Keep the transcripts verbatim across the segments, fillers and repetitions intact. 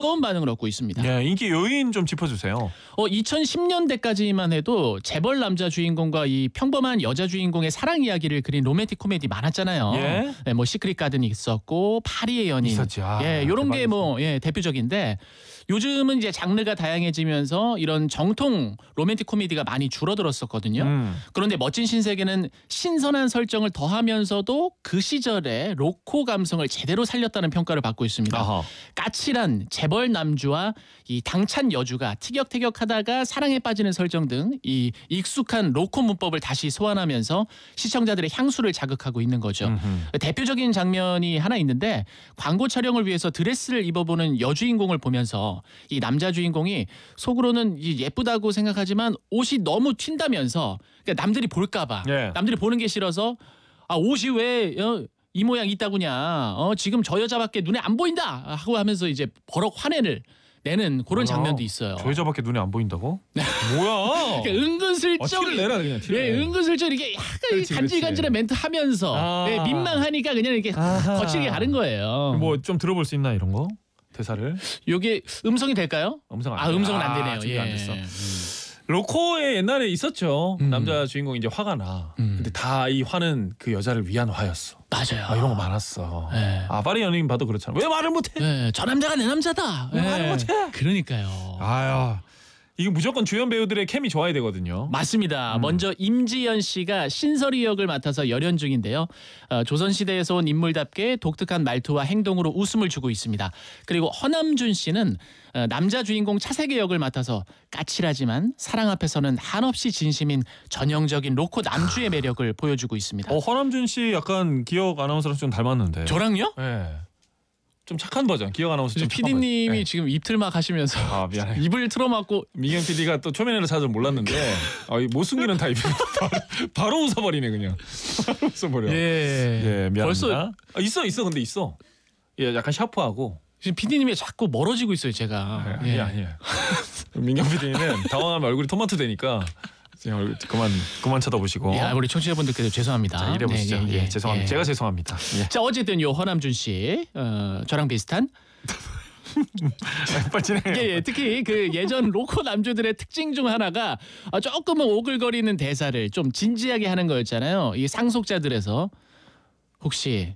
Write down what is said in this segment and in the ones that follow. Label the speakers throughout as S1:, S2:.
S1: 뜨거운 반응을 얻고 있습니다.
S2: 예, 인기 요인 좀 짚어주세요.
S1: 어, 이천십 년대까지만 해도 재벌 남자 주인공과 이 평범한 여자 주인공의 사랑 이야기를 그린 로맨틱 코미디 많았잖아요.
S2: 예.
S1: 네, 뭐 시크릿 가든이 있었고 파리의 연인,
S2: 있었지. 아,
S1: 예, 요런 게 뭐 예, 대표적인데 요즘은 이제 장르가 다양해지면서 이런 정통 로맨틱 코미디가 많이 줄어들었었거든요.
S2: 음.
S1: 그런데 멋진 신세계는 신선한 설정을 더하면서도 그 시절의 로코 감성을 제대로 살렸다는 평가를 받고 있습니다.
S2: 아하.
S1: 까칠한 재벌 남주와 이 당찬 여주가 티격태격하다가 사랑에 빠지는 설정 등 이 익숙한 로코 문법을 다시 소환하면서 시청자들의 향수를 자극하고 있는 거죠.
S2: 음흠.
S1: 대표적인 장면이 하나 있는데 광고 촬영을 위해서 드레스를 입어보는 여주인공을 보면서 이 남자 주인공이 속으로는 이 예쁘다고 생각하지만 옷이 너무 튄다면서 그러니까 남들이 볼까봐
S2: 예.
S1: 남들이 보는 게 싫어서 아 옷이 왜 어, 이 모양 있다구냐 어, 지금 저 여자밖에 눈에 안 보인다 하고 하면서 이제 버럭 화내를 내는 그런
S2: 뭐야?
S1: 장면도 있어요.
S2: 저 여자밖에 눈에 안 보인다고? 뭐야?
S1: 그러니까 은근슬쩍
S2: 어, 티를 내라 그냥. 티를
S1: 예,
S2: 내.
S1: 은근슬쩍 이게 약간
S2: 그렇지,
S1: 간질간질한 멘트 하면서
S2: 아.
S1: 예, 민망하니까 그냥 이렇게
S2: 아하.
S1: 거칠게 가는 거예요.
S2: 뭐 좀 들어볼 수 있나 이런 거? 대사를?
S1: 요게 음성이 될까요?
S2: 음성 안
S1: 아
S2: 돼.
S1: 음성은 안
S2: 아,
S1: 되네요.
S2: 준비
S1: 예.
S2: 안 됐어.
S1: 음.
S2: 로코에 옛날에 있었죠.
S1: 음.
S2: 남자 주인공이 이제 화가 나.
S1: 음.
S2: 근데 다 이 화는 그 여자를 위한 화였어.
S1: 맞아요.
S2: 아, 이런 거 많았어.
S1: 예.
S2: 아, 파리 연예인 봐도 그렇잖아. 왜 말을 못해?
S1: 예, 저 남자가 내 남자다.
S2: 왜 말을
S1: 예.
S2: 못해?
S1: 그러니까요.
S2: 아유, 이게 무조건 주연 배우들의 케미 좋아야 되거든요.
S1: 맞습니다.
S2: 음.
S1: 먼저 임지연 씨가 신설이 역을 맡아서 열연 중인데요. 어, 조선시대에서 온 인물답게 독특한 말투와 행동으로 웃음을 주고 있습니다. 그리고 허남준 씨는 어, 남자 주인공 차세계 역을 맡아서 까칠하지만 사랑 앞에서는 한없이 진심인 전형적인 로코 남주의 매력을 보여주고 있습니다.
S2: 어, 허남준 씨 약간 기억 아나운서랑 좀 닮았는데.
S1: 저랑요?
S2: 예. 좀 착한 버전. 기억 아나운서 좀 착한
S1: 피디님이
S2: 버전. 예.
S1: 지금 입틀막 하시면서
S2: 아, 미안해.
S1: 입을 틀어막고
S2: 미경 피디가 또 초면에는 찾아 몰랐는데 아, 못 숨기는 타입이 바로, 바로 웃어버리네 그냥. 바로 웃어버려.
S1: 예,
S2: 예, 미안합니다.
S1: 벌써
S2: 아, 있어 있어 근데 있어. 예, 약간 샤프하고.
S1: 지금 피디님이 자꾸 멀어지고 있어요, 제가.
S2: 예, 아니 아니에요. 민경 피디는 당황하면 얼굴이 토마토 되니까 그냥 얼굴 그만 그만 쳐다보시고.
S1: 예, 우리 청취자분들께도 죄송합니다.
S2: 자, 이래 보시죠.
S1: 네,
S2: 예,
S1: 예,
S2: 죄송합니다.
S1: 예.
S2: 제가 죄송합니다. 예.
S1: 자, 어쨌든 요 허남준 씨, 어, 저랑 비슷한.
S2: 빨리 진행해요.
S1: 예, 예, 특히 그 예전 로코 남주들의 특징 중 하나가 아, 조금은 오글거리는 대사를 좀 진지하게 하는 거였잖아요. 이 상속자들에서 혹시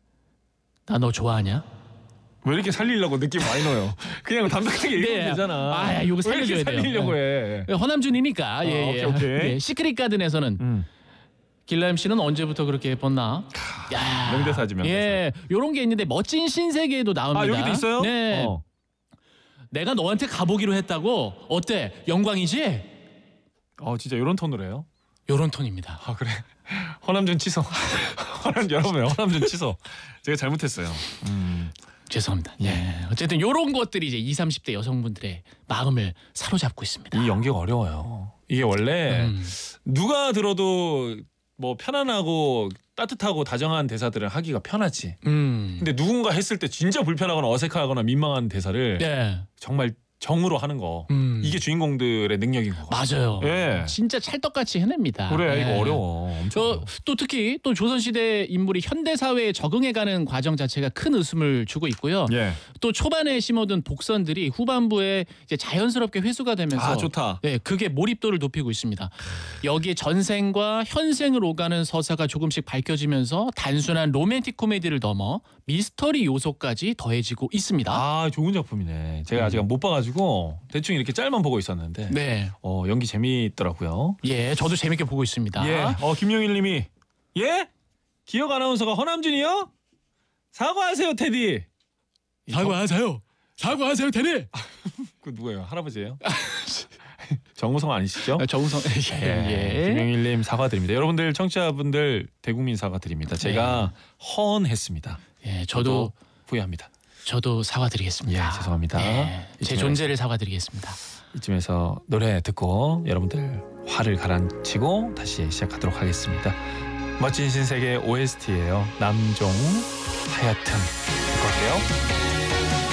S1: 나 너 좋아하냐?
S2: 왜 이렇게 살리려고 느낌 많이 넣어요? 그냥 담백하게 읽으면 되잖아.
S1: 아, 이거
S2: 왜
S1: 살려줘야
S2: 이렇게
S1: 돼요.
S2: 살리려고
S1: 예.
S2: 해?
S1: 허남준이니까. 예,
S2: 아,
S1: 예.
S2: 오케이, 오케이.
S1: 예, 시크릿 가든에서는
S2: 음.
S1: 길라임 씨는 언제부터 그렇게 예뻤나? 야,
S2: 명대사지, 명대사.
S1: 예, 요런 게 있는데 멋진 신세계에도 나옵니다.
S2: 아, 여기도 있어요?
S1: 네.
S2: 어.
S1: 내가 너한테 가보기로 했다고. 어때? 영광이지?
S2: 어, 진짜 이런 톤으로 해요?
S1: 요런 톤입니다.
S2: 아, 그래. 허남준 취소. 허남 여러분, 허남준 취소. 제가 잘못했어요. 음.
S1: 죄송합니다. 예. 어쨌든 요런 것들이 이제 이십, 삼십 대 여성분들의 마음을 사로잡고 있습니다.
S2: 이 연기가 어려워요. 이게 원래
S1: 음.
S2: 누가 들어도 뭐 편안하고 따뜻하고 다정한 대사들을 하기가 편하지.
S1: 음.
S2: 근데 누군가 했을 때 진짜 불편하거나 어색하거나 민망한 대사를
S1: 네.
S2: 정말 정으로 하는 거.
S1: 음.
S2: 이게 주인공들의 능력인 거.
S1: 맞아요.
S2: 예.
S1: 진짜 찰떡같이 해냅니다.
S2: 그래,
S1: 예.
S2: 이거 어려워. 엄청.
S1: 저
S2: 어려워.
S1: 또 특히 또 조선시대 인물이 현대 사회에 적응해가는 과정 자체가 큰 웃음을 주고 있고요.
S2: 예.
S1: 또 초반에 심어둔 복선들이 후반부에 이제 자연스럽게 회수가 되면서
S2: 아, 좋다.
S1: 네, 그게 몰입도를 높이고 있습니다. 여기에 전생과 현생을 오가는 서사가 조금씩 밝혀지면서 단순한 로맨틱 코미디를 넘어 미스터리 요소까지 더해지고 있습니다.
S2: 아, 좋은 작품이네. 제가 아직 못 봐가지고 대충 이렇게 짤만 보고 있었는데
S1: 네,
S2: 어, 연기 재미있더라고요.
S1: 예, 저도 재밌게 보고 있습니다.
S2: 예. 어, 김용일님이 예? 기억 아나운서가 허남준이요? 사과하세요, 테디.
S1: 사과하세요. 사과하세요, 테디.
S2: 그 누구예요? 할아버지예요? 정우성 아니시죠?
S1: 아, 정우성 예,
S2: 예.
S1: 예.
S2: 김용일님 사과드립니다. 여러분들 청취자분들 대국민 사과드립니다. 제가 허언했습니다.
S1: 예, 저도
S2: 후회합니다.
S1: 저도 사과드리겠습니다.
S2: 예, 죄송합니다.
S1: 예, 제
S2: 이쯤에-
S1: 존재를 사과드리겠습니다.
S2: 이쯤에서 노래 듣고 여러분들 화를 가라앉히고 다시 시작하도록 하겠습니다. 멋진 신세계 오에스티예요. 남종 하얏튼 듣고 올게요.